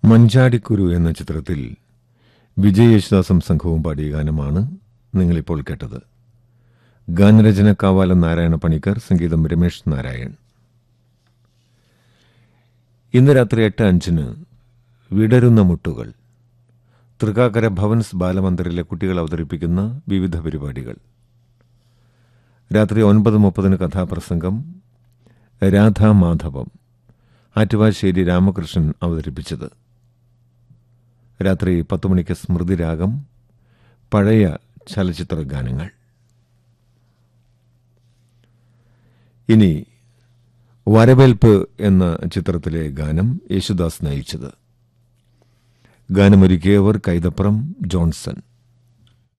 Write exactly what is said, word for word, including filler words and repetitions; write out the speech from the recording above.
മഞ്ചാടിക്കുരു എന്ന ചിത്രത്തിൽ വിജയ് യേശുദാസും സംഘവും പാടിയ ഗാനമാണ് നിങ്ങളിപ്പോൾ കേട്ടത്. ഗാനരചന കാവാലം നാരായണ പണിക്കർ, സംഗീതം രമേശ് നാരായൺ. ഇന്ന് രാത്രി എട്ട് അഞ്ചിന് വിടരുന്ന മുട്ടുകൾ, തൃക്കാക്കര ഭവൻസ് ബാലമന്ദിറിലെ കുട്ടികൾ അവതരിപ്പിക്കുന്ന വിവിധ പരിപാടികൾ. രാത്രി ഒൻപത് മുപ്പതിന് കഥാപ്രസംഗം രാധാമാധവം, ആറ്റുവാശ്ശേരി രാമകൃഷ്ണൻ അവതരിപ്പിച്ചത്. രാത്രി പത്ത് മണിക്ക് സ്മൃതിരാഗം, പഴയ ചലച്ചിത്ര ഗാനങ്ങൾ. ഇനി വരവേൽപ്പ് എന്ന ചിത്രത്തിലെ ഗാനം യേശുദാസ് നയിച്ചത്. ഗാനമൊരുക്കിയവർ കൈതപ്രം ജോൺസൺ.